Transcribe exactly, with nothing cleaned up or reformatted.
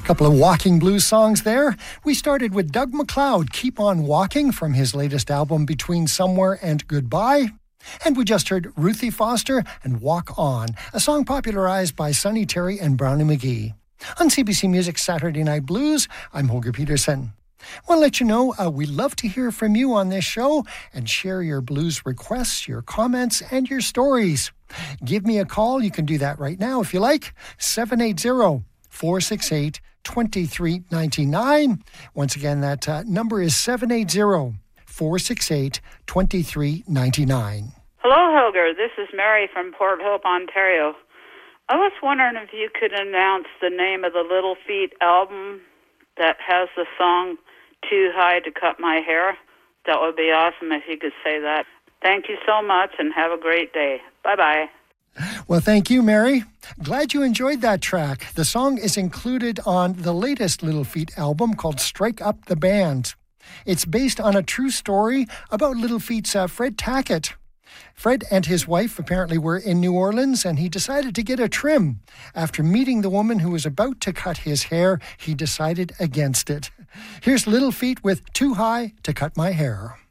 Couple of walking blues songs there. We started with Doug MacLeod, Keep On Walking, from his latest album Between Somewhere and Goodbye. And we just heard Ruthie Foster and Walk On, a song popularized by Sonny Terry and Brownie McGee. On C B C Music Saturday Night Blues, I'm Holger Peterson. I want to let you know uh, we love to hear from you on this show and share your blues requests, your comments, and your stories. Give me a call. You can do that right now if you like. seven eight zero, four six eight, two three nine nine. Once again, that uh, number is seven eight zero, four six eight, two three nine nine. Hello, Holger. This is Mary from Port Hope, Ontario. I was wondering if you could announce the name of the Little Feat album that has the song Too High to Cut My Hair. That would be awesome if you could say that. Thank you so much and have a great day. Bye-bye. Well, thank you, Mary. Glad you enjoyed that track. The song is included on the latest Little Feat album called Strike Up the Band. It's based on a true story about Little Feat's uh, Fred Tackett. Fred and his wife apparently were in New Orleans, and he decided to get a trim. After meeting the woman who was about to cut his hair, he decided against it. Here's Little Feat with Too High to Cut My Hair.